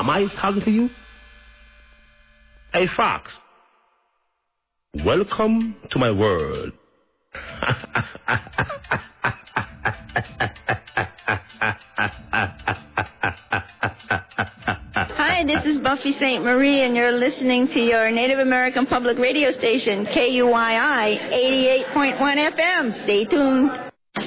Am I talking to you? Hey, Fox. Welcome to my world. Hi, this is Buffy St. Marie, and you're listening to your Native American Public Radio station, KUYI 88.1 FM. Stay tuned.